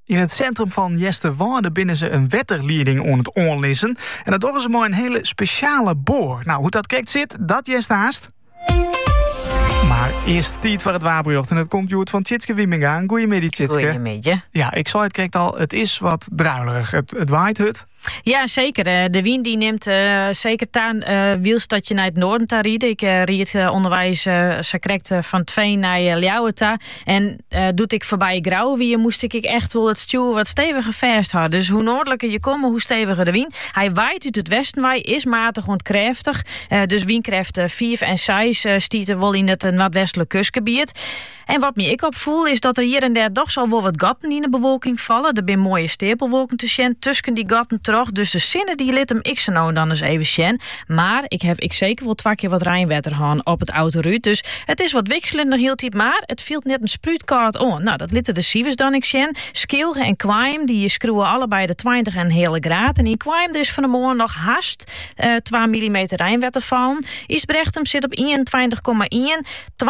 In het centrum van Jesterwoude binnen ze een wetterleiding aan het onlissen. En dat doen ze maar een hele speciale boor. Nou, hoe dat kijkt zit, dat jest haast. Maar eerst tijd voor het waarbericht. En het komt Joert van Tjitske Wieminga. Goeiemiddag, Tjitske. Goeiemiddag. Ja, ik zei het kijkt al, het is wat druilerig. Het waait het. Ja, zeker. De wind die neemt zeker taan wiels dat je naar het noorden ta rieden. Ik ried onderwijs ze krijgt van Tveen naar Ljouwerta. En doet ik voorbij Grauwwier moest ik echt wel het stuur wat steviger vast houden. Dus hoe noordelijker je komt, hoe steviger de wind. Hij waait uit het westen, hij is matig ontkrachtig. Dus windkracht 4 en 6 stieten wel in het noordwestelijk kustgebied. En wat me ik opvoel is dat er hier en daar toch zal wel wat gaten in de bewolking vallen. Er zijn mooie stapelwolken te zien tussen die gaten terug. Dus de zinnen die liet hem ik zo nou dan eens even zien. Maar ik zeker wel 2 keer wat rijnwetter gaan op het oude ruut. Dus het is wat wisselend nog heel tijd, maar het viel net een spruitkaart on. Nou, dat lieten de Sievers dan ik zien. Skilge en Quaim, die schroeven allebei de 20 en hele graad. En in Quaim er is van de morgen nog haast 2 mm rijnwetter vallen. Isbrechtsem zit op 21,1.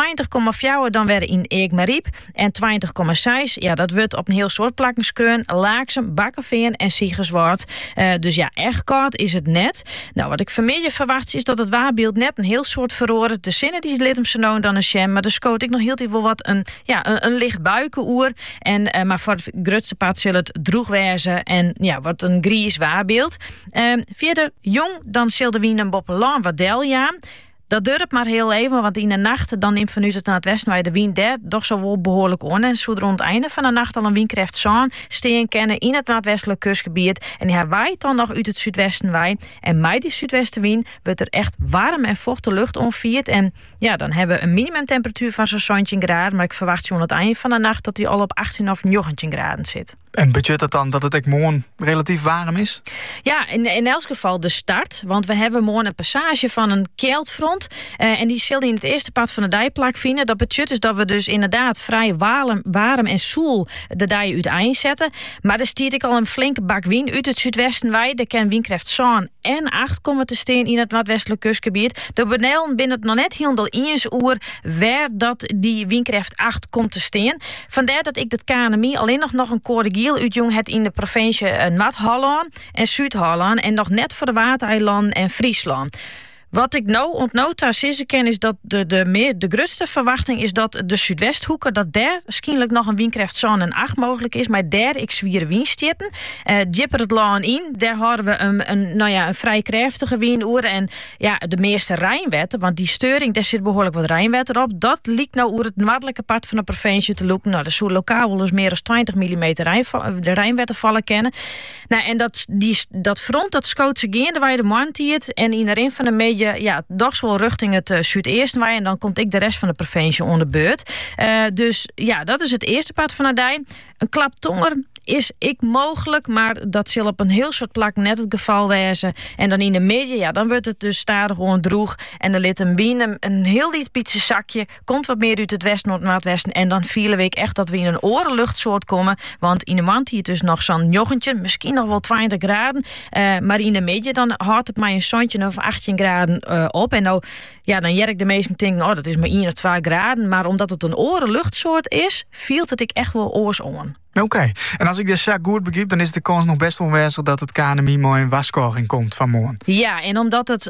20,4 dan weer in Eekmariep. En 20,6, ja, dat wordt op een heel soort plakken skreun. Laaksem, Bakkerveen en Siegerswart. Dus ja, echt koud is het net. Nou, wat ik vanmiddag verwacht is dat het waarbeeld net een heel soort verroren. De zinnen die liet hem zo nou dan een sham. Maar dus scoot ik nog heel even wat een licht buikenoer. En maar voor het grootste pad zal het droeg wezen. En ja, wat een gries waarbeeld. Verder jong, dan zal de wind een boppelaan wat delja. Dat durft maar heel even, want in de nacht dan neemt vanuit het naar het westen waar de wind daar toch zo wel behoorlijk on. En zo rond het einde van de nacht al een windkracht zo'n steen kennen in het noordwestelijk kustgebied. En hij waait dan nog uit het zuidwesten wij. En met die zuidwestenwind wordt er echt warm en vochtige lucht onviert. En ja, dan hebben we een minimumtemperatuur van zo'n 17 graden. Maar ik verwacht zo aan het einde van de nacht dat hij al op 18 of 19 graden zit. En betekent dat dan dat het ook morgen relatief warm is? Ja, in elk geval de start. Want we hebben morgen een passage van een keeltfront. En die zullen in het eerste pad van de dijplak vinden. Dat betekent dus dat we dus inderdaad vrij warm en zoel de dij uiteen zetten. Maar er stiert ik al een flinke bak wind uit het zuidwesten wij. Er kan windkracht 7 en 8 komen te staan in het noordwestelijk kustgebied. De benelen binnen het nog net heel eens oer waar dat die windkracht 8 komt te staan. Vandaar dat ik het KNMI alleen nog een corrigiel uitjong het in de provincie Noord-Holland en Zuid-Holland en nog net voor de Watereilanden en Friesland. Wat ik nou ontnota ken is dat de grootste verwachting is dat de Zuidwesthoeken, dat daar waarschijnlijk nog een windkracht 7 en 8 mogelijk is, maar daar ik zwieren windstitten. Dieper het land in, daar houden we een vrij krachtige windoer en ja, de meeste rijnwetter, want die steuring, daar zit behoorlijk wat rijnwetter op. Dat liegt nou over het noordelijke part van de provincie te lopen. Nou, dat zou lokaal wel eens meer dan 20 mm de rijnwetter vallen kennen. Nou, en dat front, dat schoot ze geende waar de mantiert en in de rin van de media ja, toch wel richting het zuideersten wij en dan komt ik de rest van de provincie onder beurt. Dus ja, dat is het eerste pad van de dij. Een klaptonger is ik mogelijk, maar dat zal op een heel soort plak net het geval wezen. En dan in de midden, ja, dan wordt het dus stadig gewoon droeg. En dan ligt een heel liet pietje zakje, komt wat meer uit het westen, noordwesten. En dan vielen we echt dat we in een orenluchtsoort komen. Want in de mand hier dus nog zo'n joggentje, misschien nog wel 20 graden. Maar in de midden, dan houdt het maar een zonnetje over 18 graden op. En nou, ja, dan jerk de meesten denken, dat is maar 1 of 2 graden. Maar omdat het een orenluchtsoort is, viel het ik echt wel oors om. Oké. En als ik dit goed begrijp, dan is de kans nog best onwijzig dat het KNMI mooi in waskorring komt van morgen. Ja, en omdat het,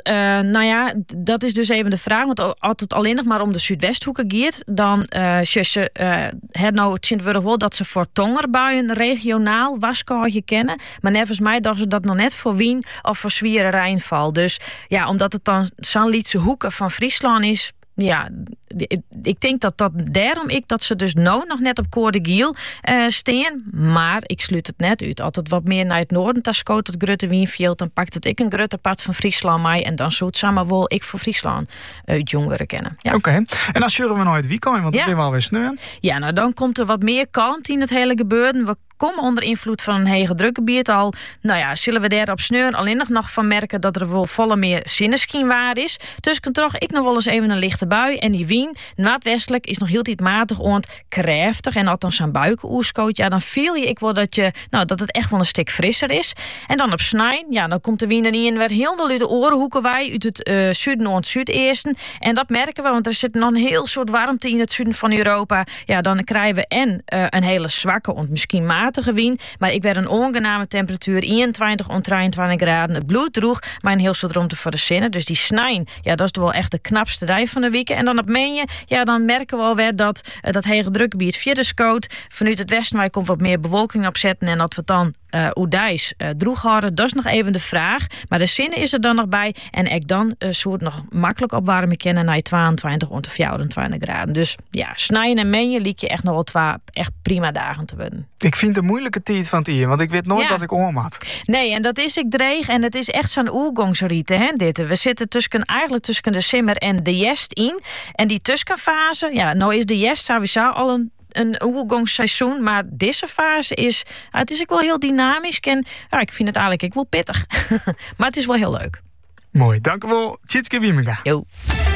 dat is dus even de vraag. Want als het alleen nog maar om de Zuidwesthoeken gaat, dan het nou Sint-Wurg wel dat ze voor tongerbuien regionaal waskorring kennen. Maar nevens mij dachten ze dat nog net voor Wien of voor Zwieren Rijnval. Dus ja, omdat het dan zo'n lietse hoeken van Friesland is. Ja, ik denk dat daarom dat ze dus nou nog net op Koordegiel staan. Maar ik sluit het net uit. Als het wat meer naar het noorden tascoot, het grutte Wienveld, dan pakt het ik een grutte pad van Friesland mij. En dan zou het samen wel ik voor Friesland uit jongeren kennen. Ja. Oké. En dan zullen we nooit wie komen, want dan ben we alweer sneeuwen. Ja, nou dan komt er wat meer kalmte in het hele gebeuren. We komen onder invloed van een hege drukgebied al. Nou ja, zullen we daarop sneuren alleen nog van merken dat er wel volle meer zinneschien waar is. Dus kan toch ik nog wel eens even een lichte bui en die wien, noordwestelijk, is nog heel iets matig ont krachtig. En als dan zo'n buiken oerskoot, ja, dan voel je ik wel dat het echt wel een stuk frisser is. En dan op snijn, ja, dan komt de wien er niet in. Werd heel de lutte orenhoeken wij uit het zuiden naar het zuideersten. En dat merken we, want er zit nog een heel soort warmte in het zuiden van Europa. Ja, dan krijgen we een hele zwakke of misschien matige wien. Maar ik werd een ongename temperatuur 21 of 23 graden. Het bloed droeg, maar een heel soort ruimte voor de zinnen. Dus die snijn, ja, dat is wel echt de knapste dag van de week. En dan op Menje, ja, dan merken we alweer dat hege drukgebied verder scoot. Vanuit het westen wij komt wat meer bewolking opzetten. En dat we dan oedijs droeg houden, dat is nog even de vraag. Maar de zinnen is er dan nog bij. En ik dan soort nog makkelijk opwarmen kennen naar 22 of 24 graden. Dus ja, snijden en menjen liek je echt nog wel 2 echt prima dagen te worden. Ik vind het een moeilijke tijd van het hier, want ik weet nooit wat ik om had. Nee, en dat is ik dreig. En het is echt zo'n oergangsrieten, hè, dit. We zitten eigenlijk tussen de simmer en de jest in. En die tussenfase, ja, nou is de jest sowieso al een overgangsseizoen, maar deze fase is, het is ook wel heel dynamisch en ja, ik vind het eigenlijk ook wel pittig. Maar het is wel heel leuk. Mooi, dank u wel, Tjitske Wieminga. Jo.